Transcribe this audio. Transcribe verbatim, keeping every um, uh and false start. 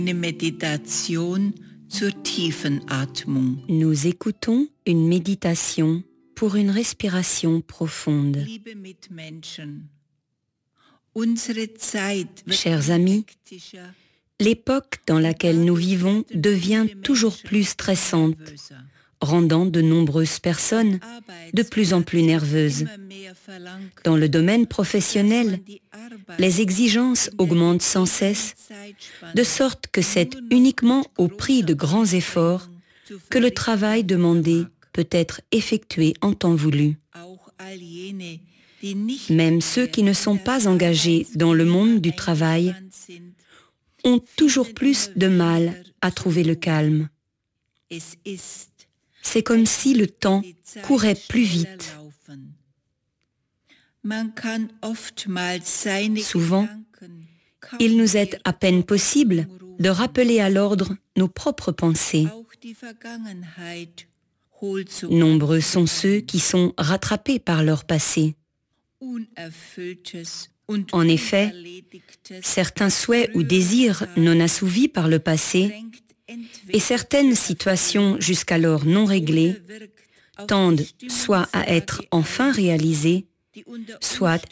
Eine Meditation zur Tiefenatmung. Nous écoutons une méditation pour une respiration profonde. Liebe Mitmenschen, unsere Zeit wird Chers amis, hektischer, l'époque dans laquelle nous vivons devient toujours plus stressante, rendant de nombreuses personnes de plus en plus nerveuses. Dans le domaine professionnel, les exigences augmentent sans cesse, de sorte que c'est uniquement au prix de grands efforts que le travail demandé peut être effectué en temps voulu. Même ceux qui ne sont pas engagés dans le monde du travail ont toujours plus de mal à trouver le calme. C'est comme si le temps courait plus vite. Souvent, il nous est à peine possible de rappeler à l'ordre nos propres pensées. Nombreux sont ceux qui sont rattrapés par leur passé. En effet, certains souhaits ou désirs non assouvis par le passé et certaines situations jusqu'alors non réglées tendent soit à être enfin réalisées, soit